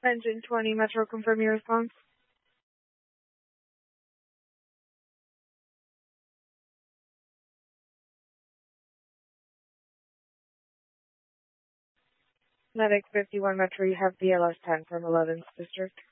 Engine 20 Metro, confirm your response. Medic 51 Metro, you have BLS 10 from 11th District.